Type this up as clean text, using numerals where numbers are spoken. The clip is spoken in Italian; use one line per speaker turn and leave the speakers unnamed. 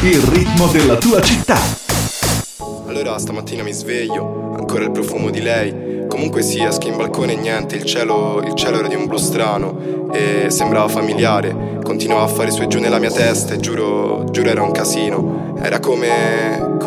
il ritmo della tua città.
Allora stamattina mi sveglio, ancora il profumo di lei. Comunque sì, esco in balcone e niente, il cielo era di un blu strano e sembrava familiare. Continuava a fare su e giù nella mia testa e giuro era un casino. Era come